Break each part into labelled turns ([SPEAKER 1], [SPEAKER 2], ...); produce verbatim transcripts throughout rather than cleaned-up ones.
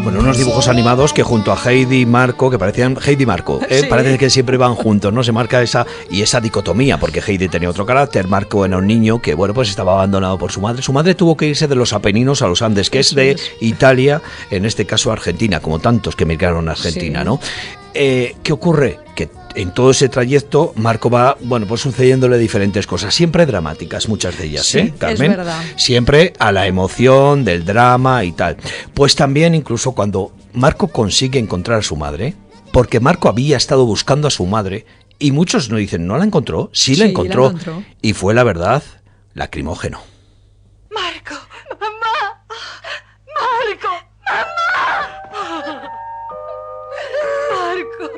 [SPEAKER 1] Bueno, unos dibujos animados que junto a Heidi y Marco, que parecían Heidi y Marco, ¿eh? Sí. Parece que siempre van juntos, ¿no? Se marca esa y esa dicotomía, porque Heidi tenía otro carácter, Marco era un niño que, bueno, pues estaba abandonado por su madre. Su madre tuvo que irse de los Apeninos a los Andes, que es de Italia, en este caso Argentina, como tantos que emigraron a Argentina, sí. ¿no? Eh, ¿Qué ocurre? Que en todo ese trayecto Marco va, bueno, pues sucediéndole diferentes cosas, siempre dramáticas, muchas de ellas,
[SPEAKER 2] sí,
[SPEAKER 1] ¿eh, Carmen?
[SPEAKER 2] Es verdad.
[SPEAKER 1] Siempre a la emoción del drama y tal. Pues también incluso cuando Marco consigue encontrar a su madre, porque Marco había estado buscando a su madre y muchos nos dicen, ¿no la encontró? Sí, la,
[SPEAKER 2] sí,
[SPEAKER 1] encontró,
[SPEAKER 2] la encontró. Y
[SPEAKER 1] fue, la verdad, lacrimógeno.
[SPEAKER 3] Marco, mamá, Marco, mamá. Marco.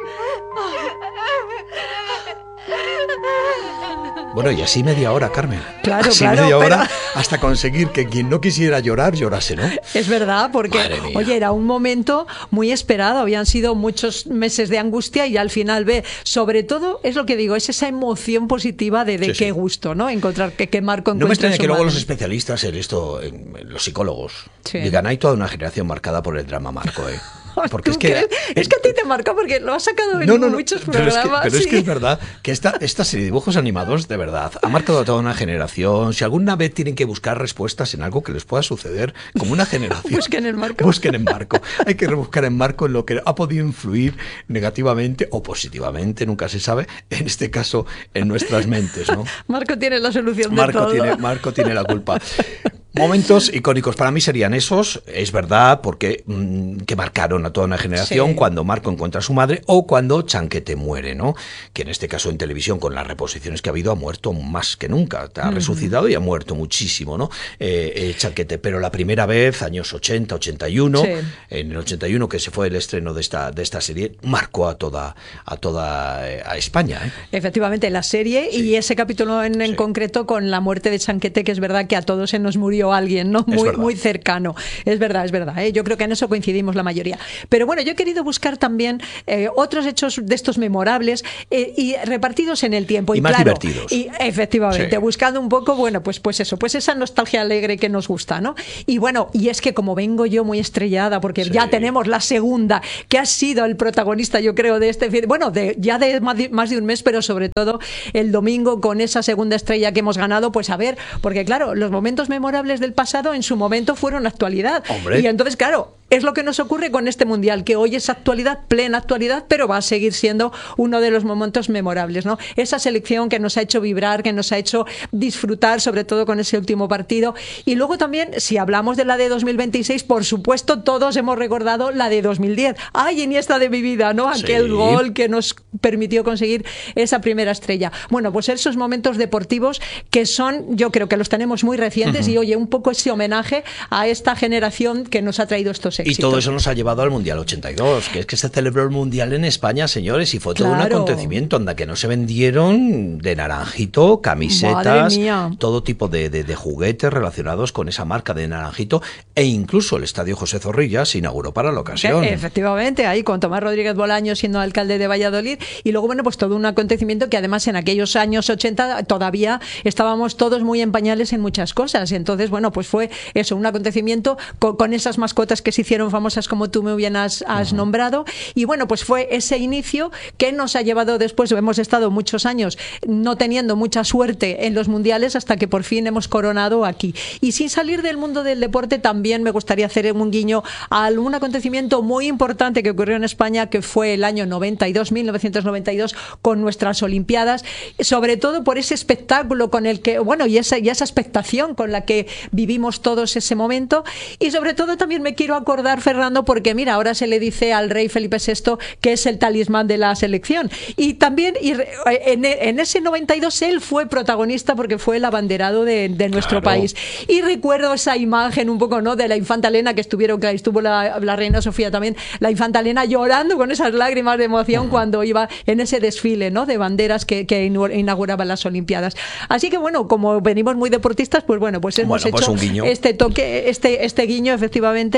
[SPEAKER 1] Bueno, y así media hora, Carmen.
[SPEAKER 2] Claro,
[SPEAKER 1] así
[SPEAKER 2] claro,
[SPEAKER 1] media hora
[SPEAKER 2] pero...
[SPEAKER 1] hasta conseguir que quien no quisiera llorar, llorase, ¿no?
[SPEAKER 2] Es verdad, porque, oye, era un momento muy esperado. Habían sido muchos meses de angustia y al final ve, sobre todo, es lo que digo, es esa emoción positiva de, de
[SPEAKER 1] sí,
[SPEAKER 2] qué
[SPEAKER 1] sí.
[SPEAKER 2] gusto, ¿no? Encontrar que, que Marco encuentre.
[SPEAKER 1] No me extraña que luego
[SPEAKER 2] madre.
[SPEAKER 1] los especialistas en esto, en los psicólogos,
[SPEAKER 2] sí.
[SPEAKER 1] digan, hay toda una generación marcada por el drama Marco, ¿eh? Porque es que,
[SPEAKER 2] es, es que a ti te marca porque lo has sacado en
[SPEAKER 1] no, no, no,
[SPEAKER 2] muchos
[SPEAKER 1] pero
[SPEAKER 2] programas.
[SPEAKER 1] Es que, pero
[SPEAKER 2] sí.
[SPEAKER 1] es que es verdad que esta, esta serie de dibujos animados, de verdad, ha marcado a toda una generación. Si alguna vez tienen que buscar respuestas en algo que les pueda suceder, como una generación,
[SPEAKER 2] busquen en Marco.
[SPEAKER 1] Busquen en Marco. Hay que rebuscar en Marco en lo que ha podido influir negativamente o positivamente, nunca se sabe, en este caso, en nuestras mentes, ¿no?
[SPEAKER 2] Marco tiene la solución
[SPEAKER 1] Marco
[SPEAKER 2] de todo.
[SPEAKER 1] Tiene, Marco tiene la culpa. Momentos icónicos para mí serían esos, es verdad, porque mmm, que marcaron a toda una generación, sí. Cuando Marco encuentra a su madre o cuando Chanquete muere, ¿no? Que en este caso en televisión, con las reposiciones que ha habido, ha muerto más que nunca, ha resucitado uh-huh. y ha muerto muchísimo, ¿no? Eh, eh, Chanquete, pero la primera vez, años ochenta, ochenta y uno, sí. En el ochenta y uno que se fue el estreno de esta de esta serie, marcó a toda a toda eh, a España, ¿eh?
[SPEAKER 2] Efectivamente, la serie sí. Y ese capítulo en, en sí. concreto con la muerte de Chanquete, que es verdad que a todos se nos murió alguien, ¿no? Muy, muy cercano. Es verdad, es verdad, ¿eh? Yo creo que en eso coincidimos la mayoría. Pero bueno, yo he querido buscar también eh, otros hechos de estos memorables eh, y repartidos en el tiempo.
[SPEAKER 1] Y, y más
[SPEAKER 2] claro,
[SPEAKER 1] divertidos.
[SPEAKER 2] Y efectivamente, sí. buscando un poco, bueno, pues, pues eso, pues esa nostalgia alegre que nos gusta, ¿no? Y bueno, y es que como vengo yo muy estrellada, porque sí. ya tenemos la segunda, que ha sido el protagonista, yo creo, de este, bueno, de, ya de más, de más de un mes, pero sobre todo el domingo con esa segunda estrella que hemos ganado, pues a ver, porque claro, los momentos memorables del pasado en su momento fueron actualidad.
[SPEAKER 1] Hombre.
[SPEAKER 2] Y entonces, claro, es lo que nos ocurre con este mundial, que hoy es actualidad, plena actualidad, pero va a seguir siendo uno de los momentos memorables, ¿no? Esa selección que nos ha hecho vibrar, que nos ha hecho disfrutar, sobre todo con ese último partido. Y luego también, si hablamos de la de dos mil veintiséis, por supuesto, todos hemos recordado la de dos mil diez. ¡Ay, Iniesta de mi vida!, ¿no? Aquel sí. gol que nos permitió conseguir esa primera estrella. Bueno, pues esos momentos deportivos que son, yo creo que los tenemos muy recientes uh-huh. y, oye, un poco ese homenaje a esta generación que nos ha traído estos éxitos.
[SPEAKER 1] Y todo eso nos ha llevado al Mundial ochenta y dos, que es que se celebró el Mundial en España, señores, y fue todo claro. un acontecimiento, anda, que no se vendieron de naranjito, camisetas, todo tipo de, de, de juguetes relacionados con esa marca de naranjito, e incluso el Estadio José Zorrilla se inauguró para la ocasión.
[SPEAKER 2] E- efectivamente, ahí con Tomás Rodríguez Bolaño siendo alcalde de Valladolid, y luego, bueno, pues todo un acontecimiento que además en aquellos años ochenta todavía estábamos todos muy en pañales en muchas cosas, entonces, bueno, pues fue eso, un acontecimiento con, con esas mascotas que se hicieron famosas, como tú muy bien has, has uh-huh. nombrado, y bueno, pues fue ese inicio que nos ha llevado después, hemos estado muchos años no teniendo mucha suerte en los mundiales hasta que por fin hemos coronado aquí. Y sin salir del mundo del deporte, también me gustaría hacer un guiño a un acontecimiento muy importante que ocurrió en España, que fue el año noventa y dos, mil novecientos noventa y dos, con nuestras Olimpiadas, sobre todo por ese espectáculo con el que, bueno, y esa, y esa expectación con la que vivimos todos ese momento, y sobre todo también me quiero acordar, Fernando, porque mira, ahora se le dice al rey Felipe sexto que es el talismán de la selección, y también y en, en ese noventa y dos él fue protagonista porque fue el abanderado de, de nuestro
[SPEAKER 1] claro.
[SPEAKER 2] país, y recuerdo esa imagen un poco, ¿no?, de la infanta Elena, que estuvieron, que estuvo la, la reina Sofía también, la infanta Elena llorando con esas lágrimas de emoción uh-huh. cuando iba en ese desfile, ¿no?, de banderas que, que inauguraba las Olimpiadas. Así que bueno, como venimos muy deportistas, pues bueno, pues hemos
[SPEAKER 1] bueno, pues
[SPEAKER 2] hecho
[SPEAKER 1] un guiño.
[SPEAKER 2] este toque, este, este guiño efectivamente a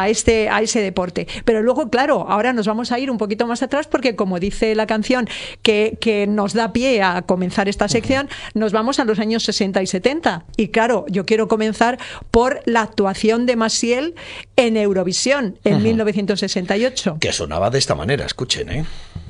[SPEAKER 2] a este, a ese deporte. Pero luego, claro, ahora nos vamos a ir un poquito más atrás porque, como dice la canción que, que nos da pie a comenzar esta sección, uh-huh. nos vamos a los años sesenta y setenta. Y claro, yo quiero comenzar por la actuación de Maciel en Eurovisión en uh-huh. mil novecientos sesenta y ocho.
[SPEAKER 1] Que sonaba de esta manera, escuchen, ¿eh?